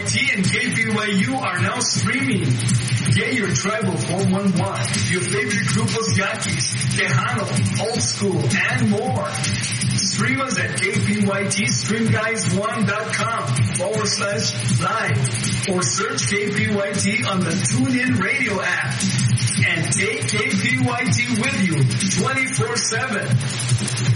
KPYT and KPYU are now streaming. Get your tribal 411, your favorite grupos Yaquis, Tejano, Old School, and more. Stream us at KPYTStreamguys1.com/live or search KPYT on the TuneIn Radio app. And take KPYT with you 24/7.